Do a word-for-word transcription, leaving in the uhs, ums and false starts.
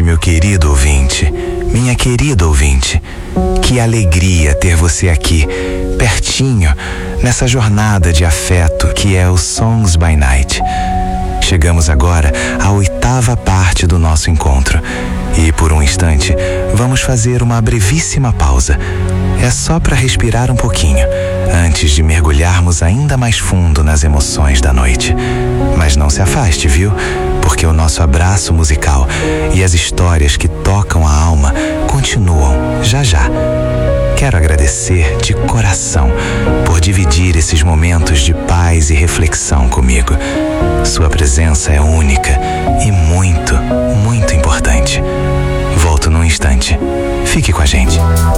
meu querido ouvinte, minha querida ouvinte. Que alegria ter você aqui, pertinho, nessa jornada de afeto que é o Songs by Night. Chegamos agora à oitava parte do nosso encontro e, por um instante, vamos fazer uma brevíssima pausa. É só para respirar um pouquinho, antes de mergulharmos ainda mais fundo nas emoções da noite. Mas não se afaste, viu? Porque o nosso abraço musical e as histórias que tocam a alma continuam já já. Quero agradecer de coração por dividir esses momentos de paz e reflexão comigo. Sua presença é única e muito, muito importante. Volto num instante. Fique com a gente.